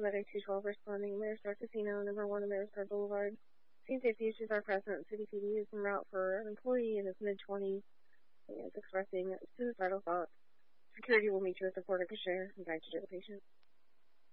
Medic 212 responding. Ameristar Casino, number 1 Ameristar Boulevard. Scene safety issues are present. City PD is en route for an employee in his mid-20s. He is expressing suicidal thoughts. Security will meet you at the Porte Cochere and guide you to the patient.